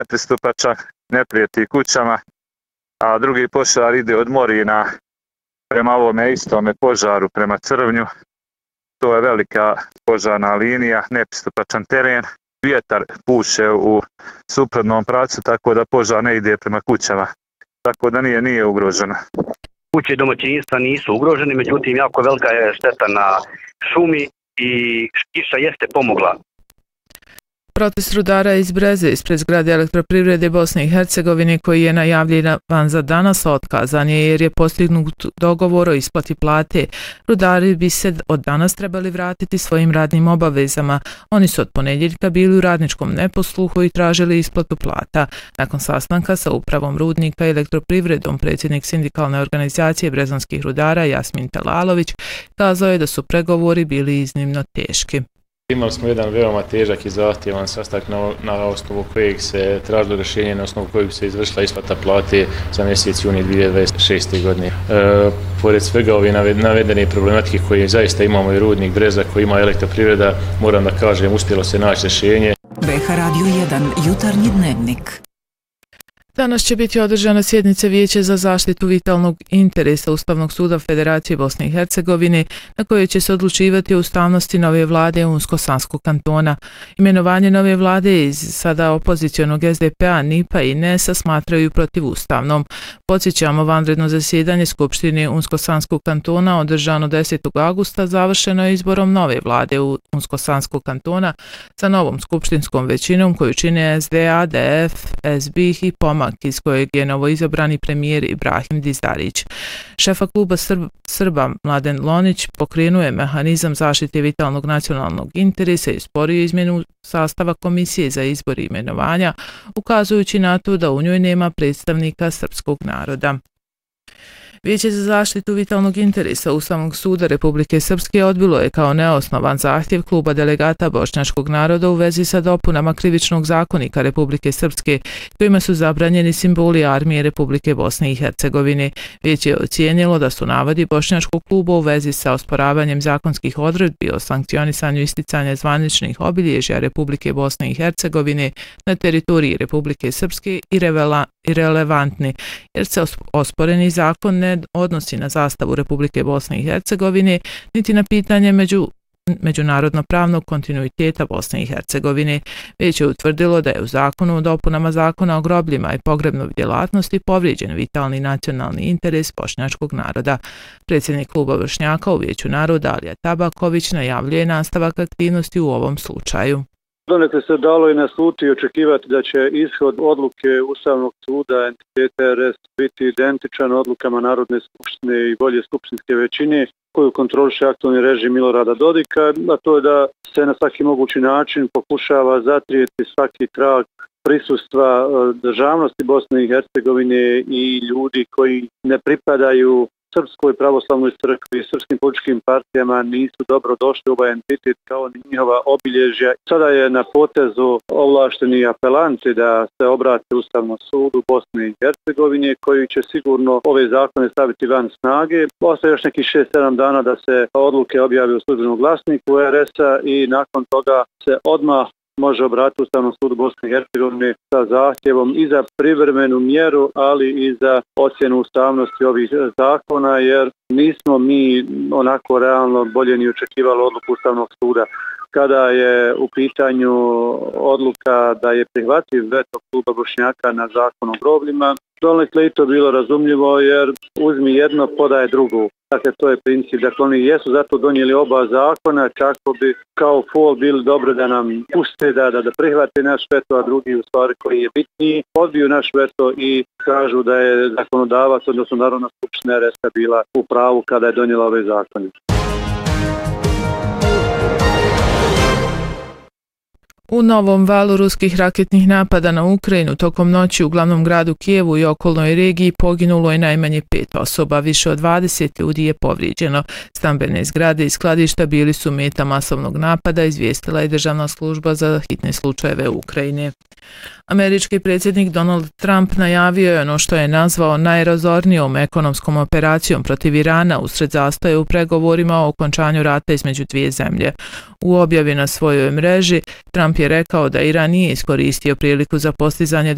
nepristupačan, ne prijeti kućama, a drugi požar ide od Morina prema ovome istome požaru prema Crvnju. To je velika požarna linija, nepristupačan teren. Vjetar puše u suprotnom pravcu, tako da požar ne ide prema kućama. Tako da nije ugrožena. Kuće domaćinstva nisu ugrožene, međutim jako velika je šteta na šumi i kiša jeste pomogla. Protest rudara iz Breze ispred zgrade Elektroprivrede Bosne i Hercegovine koji je najavljivan za danas otkazan je jer je postignut dogovor o isplati plate. Rudari bi se od danas trebali vratiti svojim radnim obavezama. Oni su od ponedjeljka bili u radničkom neposluhu i tražili isplatu plata. Nakon sastanka sa upravom rudnika i Elektroprivredom predsjednik sindikalne organizacije brezanskih rudara Jasmin Telalović kazao je da su pregovori bili iznimno teški. Imali smo jedan veoma težak i zahtjevan sastanak na osnovu kojeg se tražilo rješenje, na osnovu kojeg se izvršila isplata plate za mjesec juni 2026. godine. Pored svega ove navedene problematike koje zaista imamo i rudnik Breza koji ima Elektroprivreda, moram da kažem, uspjelo se naći rješenje. BH Radio 1, jutarnji dnevnik. Danas će biti održana sjednica Vijeća za zaštitu vitalnog interesa Ustavnog suda Federacije Bosne i Hercegovine, na kojoj će se odlučivati o ustavnosti nove vlade Unsko-Sanskog kantona. Imenovanje nove vlade iz sada opozicionog SDP-a, NIP-a i NES-a smatraju protivustavnom. Podsjećamo, vanredno zasjedanje Skupštine Unsko-Sanskog kantona održano 10. augusta završeno je izborom nove vlade Unsko-Sanskog kantona sa novom skupštinskom većinom koju čine SDA, DF, SBih i POMAK, iz kojeg je novoizabrani premijer Ibrahim Dizarić. Šefa kluba Srba Mladen Lonić pokrenuo je mehanizam zaštite vitalnog nacionalnog interesa i sporio izmjenu sastava komisije za izbor i imenovanja, ukazujući na to da u njoj nema predstavnika srpskog naroda. Vijeće za zaštitu vitalnog interesa Ustavnog suda Republike Srpske odbilo je kao neosnovan zahtjev kluba delegata bošnjačkog naroda u vezi sa dopunama krivičnog zakonika Republike Srpske kojima su zabranjeni simboli armije Republike Bosne i Hercegovine. Vijeće je ocijenilo da su navodi bošnjačkog kluba u vezi sa osporavanjem zakonskih odredbi o sankcionisanju isticanja zvaničnih obilježja Republike Bosne i Hercegovine na teritoriji Republike Srpske irelevantni, jer se osporeni zakon ne odnosi na zastavu Republike Bosne i Hercegovine, niti na pitanje međunarodno-pravnog kontinuiteta Bosne i Hercegovine. Već je utvrdilo da je u zakonu o dopunama zakona o grobljima i pogrebnoj djelatnosti povrijeđen vitalni nacionalni interes bošnjačkog naroda. Predsjednik kluba Vršnjaka u Vijeću naroda Alija Tabaković najavljuje nastavak aktivnosti u ovom slučaju. Donekle se dalo i nasluti i očekivati da će ishod odluke Ustavnog suda entiteta RS biti identičan odlukama Narodne skupštine i volje skupštinske većine koju kontroliše aktualni režim Milorada Dodika, a to je da se na svaki mogući način pokušava zatrijeti svaki trag prisustva državnosti Bosne i Hercegovine i ljudi koji ne pripadaju Srpskoj pravoslavnoj crkvi i srpskim političkim partijama nisu dobro došli u ovaj entitet kao ni njihova obilježja. Sada je na potezu ovlašteni apelanti da se obrate Ustavnom sudu Bosne i Hercegovine koji će sigurno ove zakone staviti van snage. Ostaje još nekih 6-7 dana da se odluke objave u službenom glasniku RS-a i nakon toga se odmah može obratiti Ustavnom sudu Bosne i Hercegovine sa zahtjevom i za privremenu mjeru, ali i za ocjenu ustavnosti ovih zakona, jer nismo mi onako realno bolje ni očekivali odluku Ustavnog suda. Kada je u pitanju odluka da je prihvatljiv veto kluba Bošnjaka na zakon o grobljima, donekle i to bilo razumljivo jer uzmi jedno, podaje drugo. Dakle, to je princip. Dakle, oni jesu zato donijeli oba zakona kako bi kao fol bili dobro da nam puste da prihvate naš veto, a drugi u stvari koji je bitniji odbiju naš veto i kažu da je zakonodavac, odnosno Narodna skupština RS-a bila u pravu kada je donijela ove zakone. U novom valu ruskih raketnih napada na Ukrajinu tokom noći u glavnom gradu Kijevu i okolnoj regiji poginulo je najmanje 5 osoba, više od 20 ljudi je povrijeđeno. Stambene zgrade i skladišta bili su meta masovnog napada, izvijestila je Državna služba za hitne slučajeve Ukrajine. Američki predsjednik Donald Trump najavio je ono što je nazvao najrazornijom ekonomskom operacijom protiv Irana usred zastoja u pregovorima o okončanju rata između dvije zemlje. U objavi na svojoj mreži Trump je rekao da Iran nije iskoristio priliku za postizanje